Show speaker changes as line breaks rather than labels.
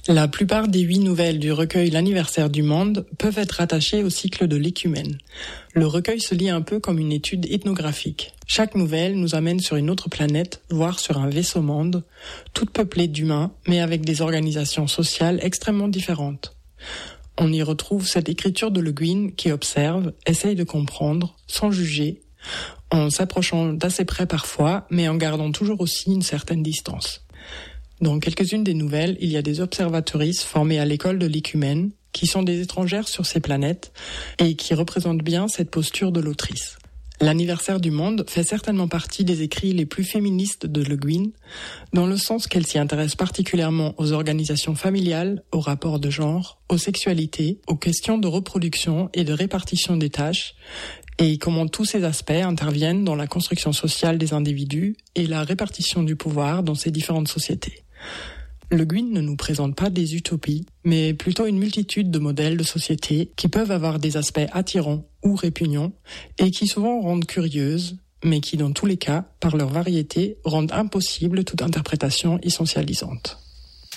La plupart des 8 nouvelles du recueil L'anniversaire du monde peuvent être rattachées au cycle de l'écumène. Le recueil se lit un peu comme une étude ethnographique. Chaque nouvelle nous amène sur une autre planète, voire sur un vaisseau-monde, toute peuplée d'humains, mais avec des organisations sociales extrêmement différentes. On y retrouve cette écriture de Le Guin qui observe, essaye de comprendre, sans juger, en s'approchant d'assez près parfois, mais en gardant toujours aussi une certaine distance. Dans quelques-unes des nouvelles, il y a des observatrices formées à l'école de l'écumène, qui sont des étrangères sur ces planètes, et qui représentent bien cette posture de l'autrice. L'anniversaire du monde fait certainement partie des écrits les plus féministes de Le Guin, dans le sens qu'elle s'y intéresse particulièrement aux organisations familiales, aux rapports de genre, aux sexualités, aux questions de reproduction et de répartition des tâches, et comment tous ces aspects interviennent dans la construction sociale des individus et la répartition du pouvoir dans ces différentes sociétés. Le Guin ne nous présente pas des utopies, mais plutôt une multitude de modèles de société qui peuvent avoir des aspects attirants ou répugnants et qui souvent rendent curieuses, mais qui dans tous les cas, par leur variété, rendent impossible toute interprétation essentialisante.